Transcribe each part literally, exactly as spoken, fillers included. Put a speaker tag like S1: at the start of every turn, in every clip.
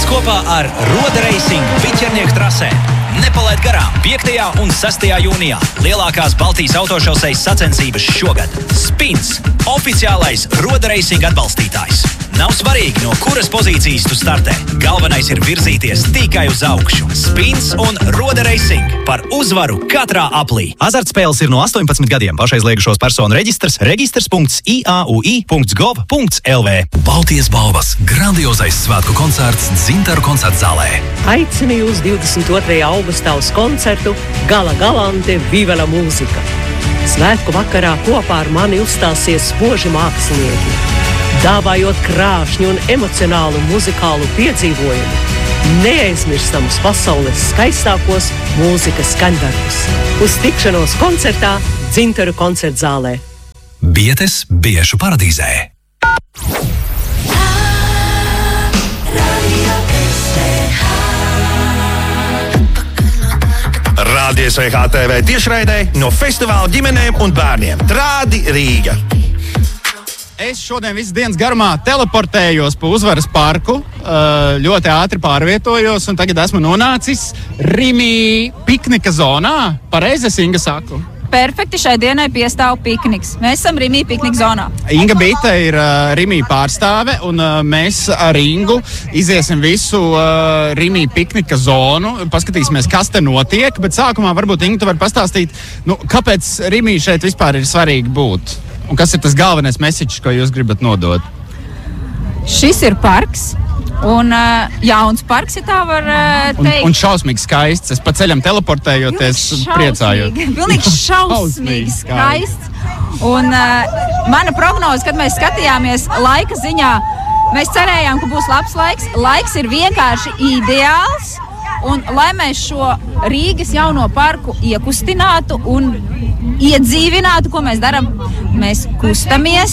S1: Brauc kopā ar Roda Racing Piķernieku trasē. Nepalaid garām piektajā un sestajā jūnijā lielākās Baltijas autošosejas sacensības šogad. Spins – oficiālais Roda Racing atbalstītājs. Nav svarīgi, no kuras pozīcijas tu startē. Galvenais ir virzīties tikai uz augšu. Spins un Roda Racing par uzvaru katrā aplī.
S2: Azartspēles ir no astoņpadsmit gadiem. Pašaizliegušos personu reģistrs registrs punkts i a u i punkts gov punkts l v.
S3: Baltijas balvas grandiozais svētku koncerts Dzintaru koncertzālē.
S4: Aicinu jūs divdesmit otrajā augustā uz koncertu Gala Galante Viva la mūzika. Svētku vakarā kopā ar mani uzstāsies spoži mākslinieki, dāvājot krāšņu un emocionālu muzikālu piedzīvojumu, neaizmirstamus pasaules skaistākos mūzikas skaņdarbus. Uz tikšanos koncertā Dzintaru koncertzālē.
S3: Bietes Biešu paradīzē.
S5: Rādio S V H T V tiešraidē no festivāla ģimenēm un bērniem. Trādi Rīga.
S6: Es šodien visas dienas garumā teleportējos pa Uzvaras parku, ļoti ātri pārvietojos un tagad esmu nonācis Rimī piknika zonā. Pareizi es Inga saku?
S7: Perfekti, šai dienai piestāv pikniks. Mēs esam Rimī piknika zonā.
S6: Inga Bite ir uh, Rimī pārstāve un uh, mēs ar Ingu iziesim visu uh, Rimī piknika zonu. Paskatīsimies, kas te notiek, bet sākumā varbūt Inga tu vari pastāstīt, nu, kāpēc Rimī šeit vispār ir svarīgi būt? Un kas ir tas galvenais message, ko jūs gribat nodot?
S7: Šis ir parks. Un uh, jauns parks, ja tā var uh, teikt.
S6: Un, un šausmīgi skaists. Es pa ceļam teleportējoties priecājot.
S7: Pilnīgi šausmīgi skaists. Un uh, mana prognoze, kad mēs skatījāmies laika ziņā, mēs cerējām, ka būs labs laiks. Laiks ir vienkārši ideāls. Un lai mēs šo Rīgas jauno parku iekustinātu un iedzīvinātu, ko mēs darām, mēs kustamies,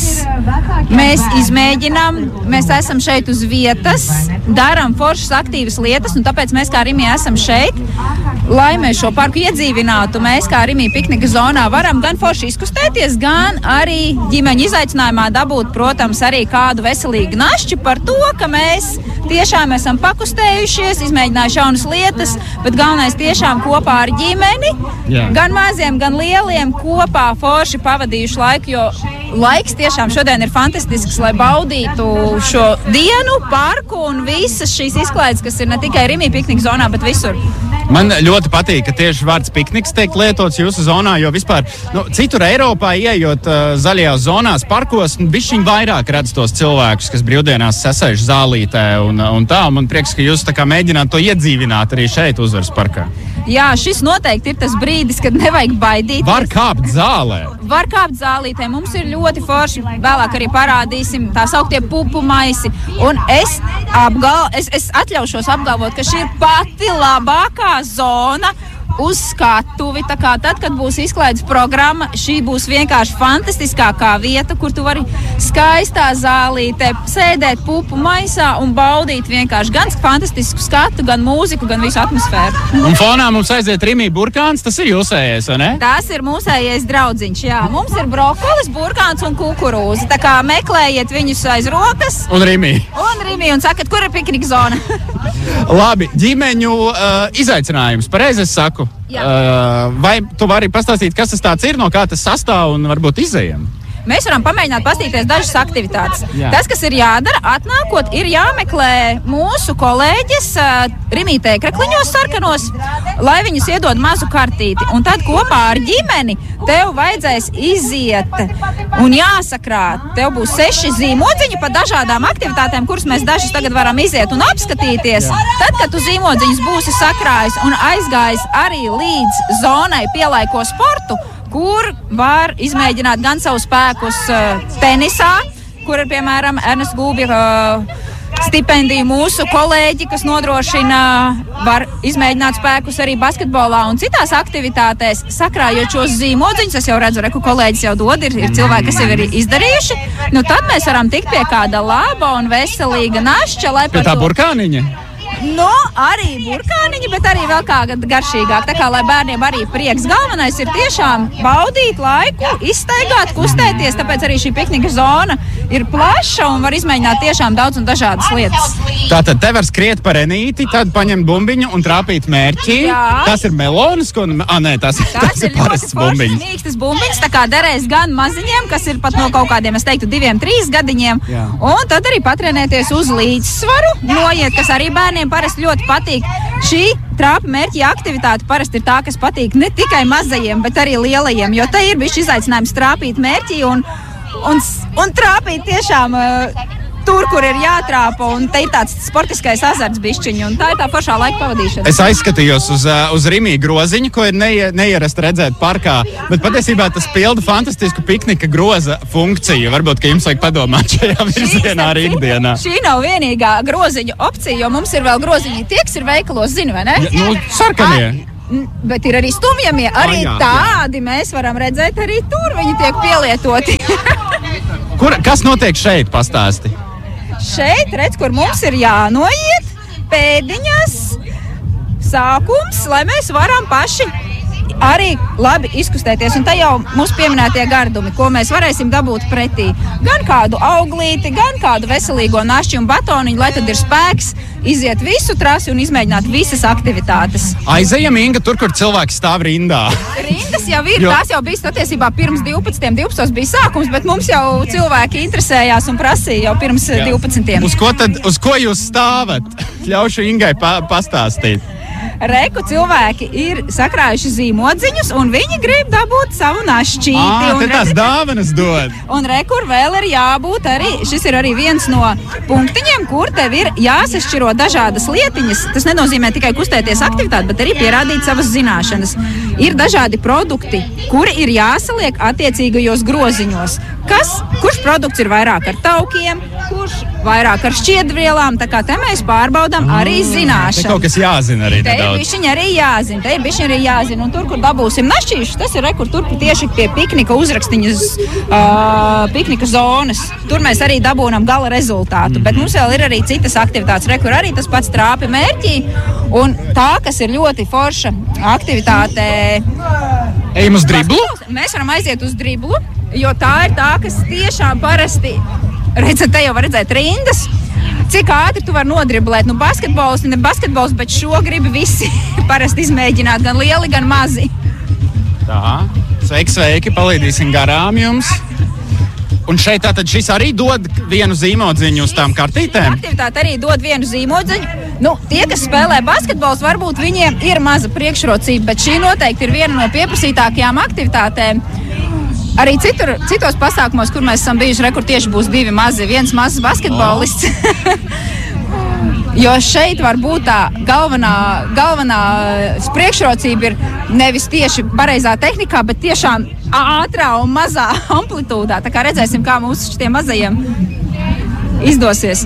S7: mēs izmēģinām, mēs esam šeit uz vietas, darām foršas aktīvas lietas, un tāpēc mēs kā Rimī esam šeit, lai mēs šo parku iedzīvinātu. Mēs kā Rimī piknika zonā varam gan forši izkustēties, gan arī ģimeņu izaicinājumā dabūt, protams, arī kādu veselīgu našķi par to, ka mēs tiešām esam pakustējušies, izmēģinājuši jaunas lietas, bet galvenais tiešām kopā ar ģimeni, Jā. gan maziem, gan lieliem, kopā forši pavadījuši laiku, jo laiks tiešām šodien ir fantastisks, lai baudītu šo dienu, parku un visas šīs izklaides, kas ir ne tikai Rimī piknika zonā, bet visur.
S6: Man ļoti patīk, ka tieši vārds pikniks tiek lietots jūsu zonā, jo vispār nu, citur Eiropā, ieejot uh, zaļajās zonās, parkos, bišķiņ vairāk redz tos cilvēkus, kas brīvdienās sasēž zālītē un, un tā. Man prieks, ka jūs tā kā mēģināt to iedzīvināt arī šeit Uzvaras parkā.
S7: Jā, šis noteikti ir tas brīdis, kad nevajag baidīties.
S6: Var kāpt zālē.
S7: Var kāpt zālītē. Mums ir ļoti forši. Vēlāk arī parādīsim tā sauktie pupu maisi. Un es, apgal, es, es atļaušos apgalvot, ka šī ir pati labākā zona uz skatuvi. Tā kā tad, kad būs izklaides programma, šī būs vienkārši fantastiskākā vieta, kur tu vari skaistā zālītē sēdēt pupu maisā un baudīt vienkārši gan fantastisku skatu, gan mūziku, gan visu atmosfēru.
S6: Un fonā mums aiziet Rimī burkāns, tas ir jūsējais, vai ne?
S7: Tas ir mūsējais draudziņš, jā. Mums ir brokolis, burkāns un kukurūza. Tā kā meklējiet viņus aiz rokas.
S6: Un Rimī.
S7: Un Rimī un sakat, kur ir piknika zona?
S6: Labi, ģimeņu uh, izaicinājums, pareizi es saku. Uh, vai tu vari pastāstīt, kas tas tāds ir, no kā tas sastāv un varbūt izejam?
S7: Mēs varam pamēģināt pastīties dažas aktivitātes.
S6: Jā.
S7: Tas, kas ir jādara, atnākot, ir jāmeklē mūsu kolēģis uh, Rimī tēkrekliņos sarkanos, lai viņus iedod mazu kartīti. Un tad kopā ar ģimeni tev vajadzēs iziet un jāsakrāt. Tev būs seši zīmodziņi pa dažādām aktivitātēm, kuras mēs dažas tagad varam iziet un apskatīties. Jā. Tad, kad tu zīmodziņus būsi sakrājis un aizgājis arī līdz zonai pielaiko sportu, kur var izmēģināt gan savu spēkus uh, tenisā, kur ir, piemēram, Ernesta Gulbja uh, stipendiju mūsu kolēģi, kas nodrošina, var izmēģināt spēkus arī basketbolā un citās aktivitātēs, sakrājot šos zīmodziņus. Es jau redzu, reku kolēģis jau dod, ir, ir cilvēki, kas jau ir izdarījuši. Nu, tad mēs varam tikt pie kāda laba un veselīga našķa, lai
S6: pie tā burkāniņa?
S7: No, arī burkāniņi, bet arī vēl kā garšīgāk. Tā kā, lai bērniem arī prieks. Galvenais ir tiešām baudīt laiku, izstaigāt, kustēties, tāpēc arī šī piknika zona ir plaša un var izmēģināt tiešām daudz un dažādas lietas.
S6: Tātad te var skriet par enīti, tad paņemt bumbiņu un trāpīt mērķī.
S7: Jā.
S6: Tas ir melonis, ko... Ah, nē, tas, tas,
S7: Tas
S6: ir
S7: ir ļoti
S6: parasts
S7: foršas,
S6: bumbiņas.
S7: mīkstas bumbiņas, tā kā derēs gan maziņiem, kas ir pat no kaut kādiem, es teiktu, diviem, trīs gadiņiem.
S6: Jā.
S7: Un tad arī patrenēties uz līdzsvaru, noiet, kas arī bērniem parasti ļoti patīk. Šī trāpa mērķa aktivitāte parasti ir tā, kas patīk ne tikai mazajiem, bet arī lielajiem, jo te ir bišķi izaicinājums trāpīt mērķi un, un, un trāpīt tiešām uh, tur, kur ir jātrāpa, un te ir tāds sportiskais azarts bišķiņi, un tā ir tā foršā laika pavadīšana.
S6: Es aizskatījos uz, uh, uz Rimī groziņu, ko ir neie, neierast redzēt parkā, bet patiesībā tas pilda fantastisku piknika groza funkciju. Varbūt, ka jums vajag padomāt šajā virzienā arī ikdienā.
S7: Šī nav vienīgā groziņu opcija, jo mums ir vēl groziņi tie, kas ir veikalos, zini, vai ne?
S6: Ja, nu, sarkanie.
S7: Bet ir arī stumjamie, arī
S6: Ah, jā,
S7: tādi mēs varam redzēt, arī tur viņi tiek pielietoti.
S6: Kur, kas notiek šeit, pastāsti?
S7: Šeit, redz, kur mums ir jānoiet pēdiņas sākums, lai mēs varam paši arī labi izkustēties. Un tā jau mūsu pieminētie gardumi, ko mēs varēsim dabūt pretī. Gan kādu auglīti, gan kādu veselīgo našķi un batoniņu, lai tad ir spēks iziet visu trasi un izmēģināt visas aktivitātes.
S6: Aizejam, Inga, tur, kur cilvēki stāv rindā.
S7: Rindas jau ir,
S6: Jo-
S7: tās jau bija patiesībā pirms divpadsmitiem, divpadsmitos bija sākums, bet mums jau cilvēki interesējās un prasīja jau pirms divpadsmitiem.
S6: Uz ko tad, uz ko jūs stāvat? Ļaušu Ingai pa, pastāstīt.
S7: Reku cilvēki ir sakrājuši zīmodziņus, un viņi grib dabūt savu našķīti.
S6: Ā,
S7: un
S6: te tās
S7: redzi-
S6: dāvanas dod.
S7: Un rekur vēl ir jābūt arī, šis ir arī viens no punktiņiem, kur tev ir jāsašķiro dažādas lietiņas. Tas nenozīmē tikai kustēties aktivitāti, bet arī pierādīt savas zināšanas. Ir dažādi produkti, kuri ir jāsaliek attiecīgajos groziņos. Kas, kurš produkts ir vairāk ar taukiem, kurš vairāk ar šķiedrvielām, tā kā te mēs pārbaudām arī
S6: Te
S7: zināšanu.
S6: kaut kas jāzina arī
S7: Te ir
S6: nedaudz.
S7: bišķiņi arī jāzina, te ir bišķiņi arī jāzina, un tur, kur dabūsim našķīšus, tas ir, re, kur tur tieši pie piknika uzrakstiņas, uh, piknika zonas. Tur mēs arī dabūnam gala rezultātu, mm. bet mums vēl ir arī citas aktivitātes, re, kur arī tas pats trāpi mērķī, un tā, kas ir ļoti forša aktivitāte.
S6: Ejam uz driblu?
S7: Mēs varam aiziet uz driblu, jo tā ir tā, kas tiešām parasti, redzat, te jau var redzēt rindas. Cik ātri tu vari nodriblēt? Nu, basketbols, ne basketbols, bet šo grib visi parasti izmēģināt, gan lieli, gan mazi.
S6: Tā, sveiki, sveiki, palīdīsim garām jums. Un šeit tātad šis arī dod vienu zīmodziņu uz tām kartītēm?
S7: Aktivitāte arī dod vienu zīmodziņu. Nu, tie, kas spēlē basketbols, varbūt viņiem ir maza priekšrocība, bet šī noteikti ir viena no pieprasītākajām aktivitātēm. Arī citur, citos pasākumos, kur mēs esam bijuši, re, kur tieši būs divi mazi, viens mazs basketbolists. Jo šeit var būt tā galvenā, galvenā priekšrocība ir nevis tieši pareizā tehnikā, bet tiešām ātrā un mazā amplitūdā. Tā kā redzēsim, kā mums šitiem mazajiem izdosies.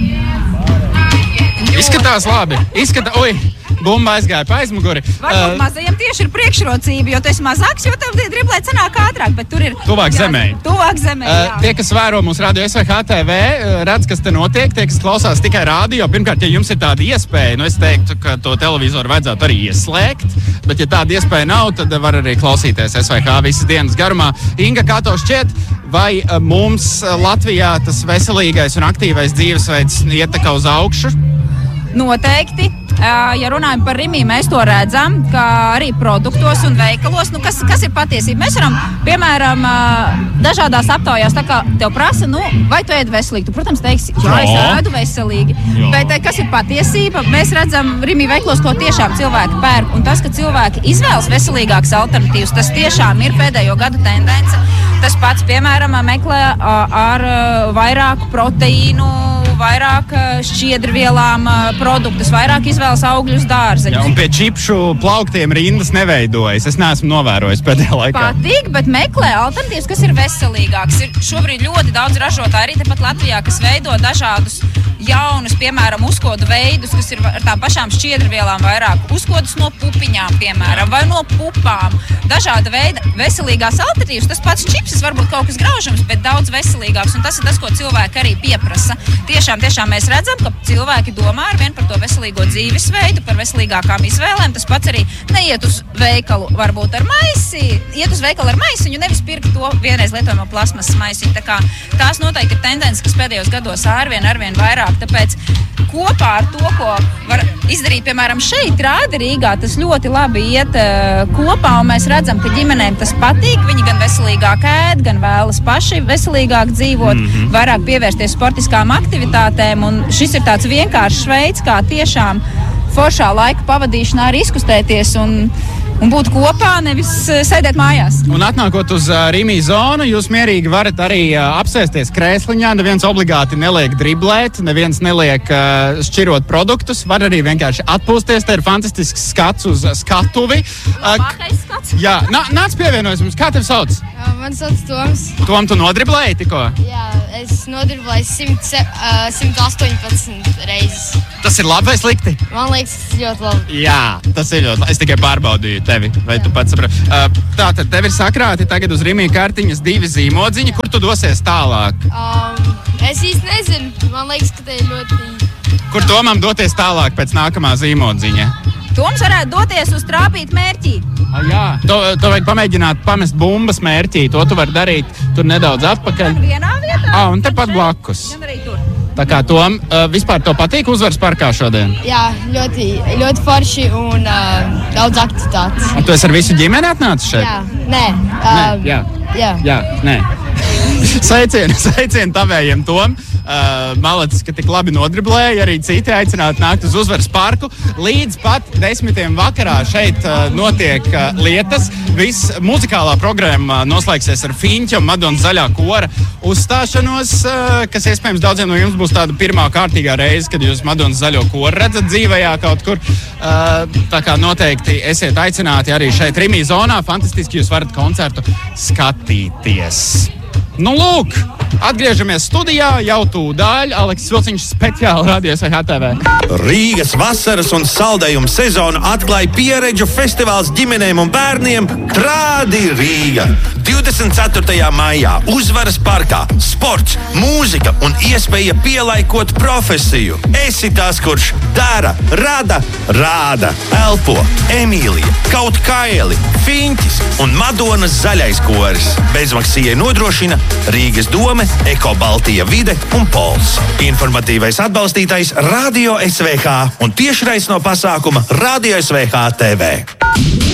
S6: Izskatās labi. Izskatā, oi, bumba aizgāja pa aizmuguri.
S7: Varbūt
S6: Uh,
S7: mazajiem tieši ir priekšrocība, jo tu esi mazāks, jo tev driblēt sanāk ātrāk, bet tur ir...
S6: Tuvāk
S7: jā,
S6: zemei.
S7: Tuvāk zemei,
S6: Uh,
S7: jā.
S6: tie, kas vēro mūsu radio S V H T V, uh, redz, kas te notiek. Tie, kas klausās tikai radio, pirmkārt, ja jums ir tāda iespēja, nu es teiktu, ka to televizoru vajadzētu arī ieslēgt, bet ja tāda iespēja nav, tad var arī klausīties S V H visas dienas garumā. Inga, kā tev šķiet, vai uh, mums uh, Latvijā tas veselīgais un aktīvais dzīvesveids iet tā kā uz augšu?
S7: Noteikti. Ja runājam par Rimī, mēs to redzam, ka arī produktos un veikalos, nu kas, kas ir patiesība? Mēs varam, piemēram, dažādās aptaujās, tā kā tev prasa, nu, vai tu ēd veselīgi? Tu, protams, teiksi, jā, es ēdu veselīgi. Jā. Bet kas ir patiesība? Mēs redzam Rimī veikalos, ko tiešām cilvēki pērk. Un tas, ka cilvēki izvēlas veselīgākas alternatīvas, tas tiešām ir pēdējo gadu tendence. Tas pats, piemēram, meklē ar vairāk proteīnu, vairāk šķiedrvielām produktus, vairāk izvēlas augļus, dārzeņus.
S6: Jā, un pie čipšu plauktiem rindas neveidojas. Es neesmu novērojis pēdējā laikā.
S7: Patīk, bet meklē alternatīvas, kas ir veselīgākas. Ir šobrīd ļoti daudz ražotāju arī tepat Latvijā, kas veido dažādus jaunus piemēram, uzkodu veidus, kas ir ar tām pašām šķiedrvielām vairāk, uzkodus no pupiņām, piemēram, vai no pupām. Dažāda veida veselīgās alternatīvas. Tas pats čipsis varbūt kaut kas graužams, bet daudz veselīgāks, un tas ir tas, ko cilvēki arī pieprasa. Tiešām, tiešām mēs redzam, ka cilvēki domā arvien par to veselīgo dzīvesveidu, par veselīgākām izvēlēm. Tas pats arī neiet uz veikalu varbūt ar maisi, iet uz veikalu ar maisiņu, nevis pirkt to vienreiz lietojamo plasmasas maisiņu. Tā kā tās noteikti ir tendences, kas pēdējos gados arvien, arvien vairāk. Tāpēc kopā ar to, ko var izdarīt, piemēram, šeit, Rādi Rīgā, tas ļoti labi iet uh, kopā, un mēs redzam, ka ģimenēm tas patīk. Viņi gan veselīgāk ēd, gan vēlas paši veselīgāk dzīvot, mm-hmm. vairāk pievērsties sportiskām aktivitātēm, un šis ir tāds vienkāršs veids, kā tiešām foršā laika pavadīšanā arī izkustēties un, un būt kopā, nevis sēdēt mājās.
S6: Un atnākot uz uh, Rimi zonu, jūs mierīgi varat arī uh, apsēsties krēsliņā, neviens obligāti neliek driblēt, neviens neliek uh, šķirot produktus, var arī vienkārši atpūsties, te ir fantastisks skats uz skatuvi.
S7: Labākais skats.
S6: Jā, nā, nāc pievienojas mums, kā tev sauc?
S8: Jā, man sauc Toms.
S6: Tom, tu nodriblēji tikko?
S8: Jā, es nodriblēju simt astoņpadsmit reizes.
S6: Tas ir labi vai slikti?
S8: Man liekas, tas ļoti labi.
S6: Jā, tas ir ļoti labi. Es tikai pārbaudīju tevi, vai Jā. tu pats saprati. Uh, tātad tev ir sakrāti tagad uz Rimi kartiņas divi zīmodziņi. Kur tu dosies tālāk?
S8: Um, es īsti nezinu. Man liekas, ka te ir ļoti...
S6: Kur Tomam doties tālāk pēc nākamā zīmodziņa?
S7: Toms varētu doties uz trāpīt mērķī.
S6: A, jā, to, to vajag pamēģināt pamest bumbas mērķī. To tu vari darīt tur nedaudz atpakaļ.
S7: Gan vienā vietā.
S6: Ah, un tepat blakus.
S7: Gan arī tur.
S6: Tā kā Tom, uh, vispār to patīk uzvaras parkā šodien?
S8: Jā, ļoti, ļoti forši un uh, daudz aktivitātes.
S6: Un tu esi ar visu ģimeni atnācis šeit?
S8: Jā, nē. Uh,
S6: nē jā.
S8: Jā.
S6: Jā, nē. Sveicienu, sveicienu tavējiem, Tom. Uh, Malacis, ka tik labi nodriblēja, arī citi aicināti nākt uz uzvaras parku. Līdz pat desmitiem vakarā šeit uh, notiek uh, lietas. Viss muzikālā programma noslēgsies ar Fiņķa un Madonas zaļā kora uzstāšanos, uh, kas iespējams daudziem no jums būs tāda pirmā kārtīgā reize, kad jūs Madonas zaļo koru redzat dzīvējā kaut kur. Uh, tā kā noteikti esiet aicināti arī šeit Rimi zonā. Fantastiski jūs varat koncertu skatīties. Nu, lūk, atgriežamies studijā, jau tūdaļ. Aleksis Vilciņš speciāli Radio S V H T V.
S5: Rīgas vasaras un saldējumu sezonu atklāja pieredžu festivāls ģimenēm un bērniem Rādi Rīga. divdesmit ceturtajā maijā Uzvaras parkā sports, mūzika un iespēja pielaikot profesiju. Esi tas, kurš dara, rada, rāda, elpo, Emīlija, Kaut Kaili, Fiņķis un Madonas zaļais koris. Bezmaksijai nodrošina Rīgas dome, Eko Baltija vide un Pols. Informatīvais atbalstītājs Radio S V H un tiešrais no pasākuma Radio S V H T V.